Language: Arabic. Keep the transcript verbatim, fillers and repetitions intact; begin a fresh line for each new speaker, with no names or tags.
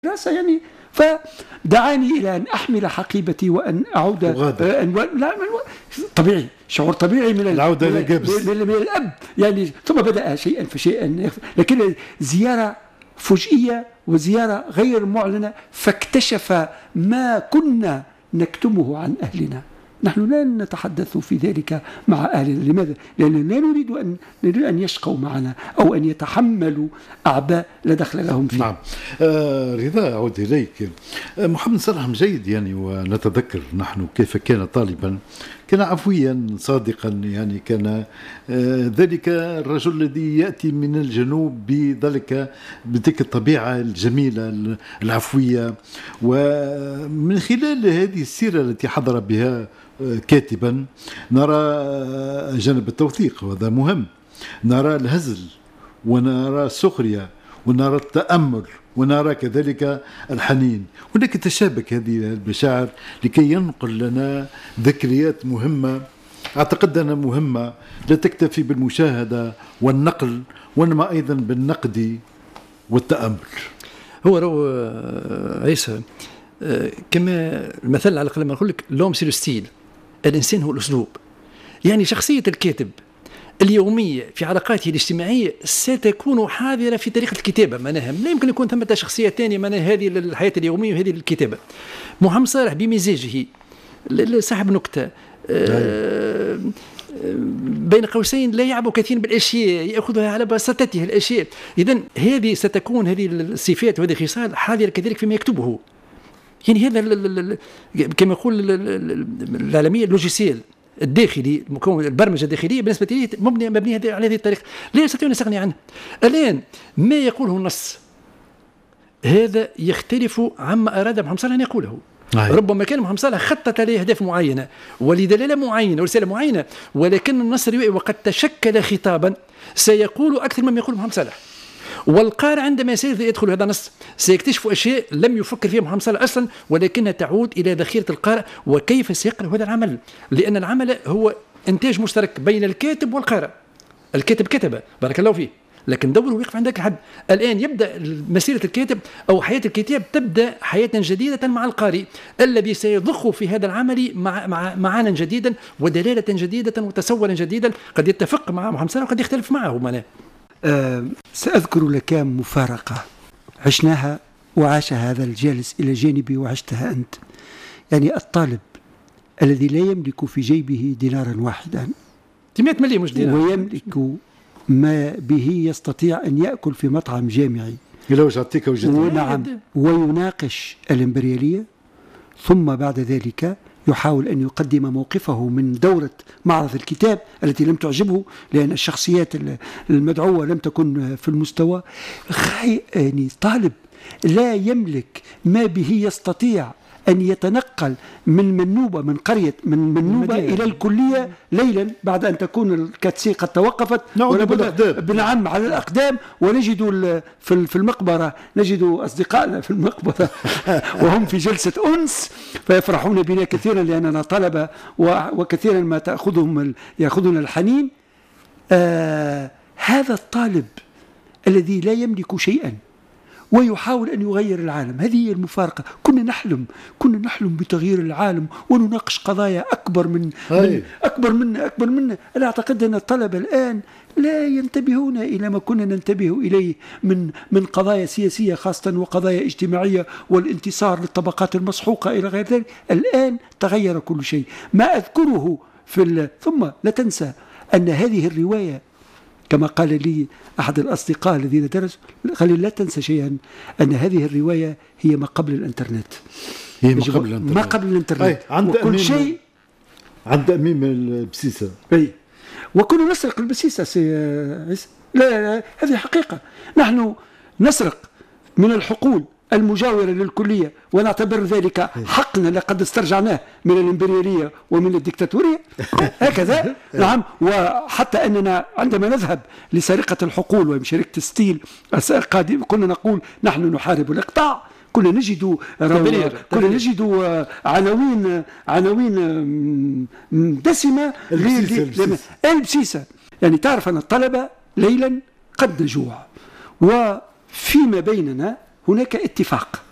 دراسة يعني. فدعاني إلى أن أحمل حقيبتي وأن أعود أن لا طبيعي، شعور طبيعي من
العودة
من, من, من الأب يعني. ثم بدأ شيئا فشيئا، لكن زيارة فجئية وزيارة غير معلنة، فاكتشف ما كنا نكتمه عن أهلنا. نحن لا نتحدث في ذلك مع أهلنا. لماذا؟ لأننا لا نريد أن نريد أن يشقوا معنا أو أن يتحملوا أعباء لا دخل لهم فيه.
نعم. آه رضا، أعود إليك. آه محمد صالح جيد يعني، ونتذكر نحن كيف كان طالبا، كان عفويا صادقا يعني، كان آه ذلك الرجل الذي يأتي من الجنوب بذلك بتلك الطبيعة الجميلة العفوية. ومن خلال هذه السيرة التي حضر بها كاتبا نرى جانب التوثيق، وهذا مهم، نرى الهزل ونرى السخرية ونرى التأمل ونرى كذلك الحنين. هناك تشابك هذه المشاعر لكي ينقل لنا ذكريات مهمة، أعتقد أنها مهمة، لا تكتفي بالمشاهدة والنقل، وإنما أيضا بالنقد والتأمل.
هو رو عيسى كما المثل على الأقل لما نقول لك لوم سي لو ستيل، الإنسان هو الأسلوب. يعني شخصية الكاتب اليومية في علاقاته الاجتماعية ستكون حاضرة في طريقة الكتابة. معناها لا يمكن يكون ثمة شخصية ثانية معناها هذه للحياة اليومية وهذه للكتابة. محمد صالح بمزاجه صاحب نكتة، بين قوسين لا يعب كثير بالأشياء، يأخذها على بساطتها الأشياء. إذن هذه ستكون هذه الصفات وهذه الخصال حاضرة كذلك فيما يكتبه. يعني هذا كما يقول العالمية اللوجيسيال الداخلي، مكون البرمجة الداخلية بالنسبة لي مبنية مبنية على هذه الطريقة، لا يستطيع أن يستغني عنه. الآن ما يقوله النص هذا يختلف عما أراد محمد صالح أن يقوله. أيه. ربما كان محمد صالح خطط لأهداف معينة ولدلالة معينة ورسالة معينة، ولكن النص الروائي وقد تشكل خطابا سيقول أكثر مما يقول محمد صالح. والقارئ عندما سيدخل هذا النص سيكتشف أشياء لم يفكر فيها محمد صالح أصلا، ولكنها تعود إلى ذخيرة القارئ وكيف سيقرأ هذا العمل، لأن العمل هو إنتاج مشترك بين الكاتب والقارئ. الكاتب كتب بارك الله فيه، لكن دوره يقف عندك الحد. الآن يبدأ مسيرة الكاتب أو حياة الكتاب، تبدأ حياة جديدة مع القارئ الذي سيضخ في هذا العمل مع مع معانا جديدا ودلالة جديدة وتصورا جديدا، قد يتفق مع محمد صالح وقد يختلف معه. معناه
أه سأذكر لك مفارقة عشناها وعاشها هذا الجالس إلى جانبي وعشتها أنت. يعني الطالب الذي لا يملك في جيبه دينارا واحدا
مئة مليون مش دينار،
ويملك ما به يستطيع أن يأكل في مطعم جامعي، ونعم، ويناقش الإمبريالية، ثم بعد ذلك يحاول أن يقدم موقفه من دورة معرض الكتاب التي لم تعجبه لأن الشخصيات المدعوة لم تكن في المستوى. يعني طالب لا يملك ما به يستطيع أن يتنقل من منوبة من قرية من منوبة إلى الكلية ليلا بعد أن تكون الكاتسي قد توقفت، بنعم على الأقدام، ونجد في المقبرة نجد أصدقائنا في المقبرة وهم في جلسة أنس فيفرحون بنا كثيرا لأننا طلبة وكثيرا ما تأخذهم يأخذنا الحنين. آه هذا الطالب الذي لا يملك شيئا ويحاول أن يغير العالم، هذه هي المفارقة. كنا نحلم كنا نحلم بتغيير العالم ونناقش قضايا أكبر من, من أكبر منا أكبر منا. أنا أعتقد أن الطلبة الآن لا ينتبهون إلى ما كنا ننتبه إليه من من قضايا سياسية خاصة وقضايا اجتماعية والانتصار للطبقات المسحوقة إلى غير ذلك. الآن تغير كل شيء. ما أذكره في ثم لا تنسى أن هذه الرواية كما قال لي أحد الأصدقاء الذين درسوا، قال لا تنسى شيئا، أن هذه الرواية هي ما قبل الإنترنت،
هي ما قبل الإنترنت,
ما قبل الإنترنت. وكل شيء
عند أميم البسيسة.
أي وكنا نسرق البسيسة سي... لا, لا هذه حقيقة. نحن نسرق من الحقول المجاورة للكلية ونعتبر ذلك حقنا لقد استرجعناه من الإمبريالية ومن الدكتاتورية هكذا. نعم. وحتى أننا عندما نذهب لسرقة الحقول وشركة ستيل كنا نقول نحن نحارب الإقطاع، كنا نجد كنا نجد عناوين عناوين دسمة البسيسة. يعني تعرف أن الطلبة ليلا قد نجوع وفيما بيننا هناك اتفاق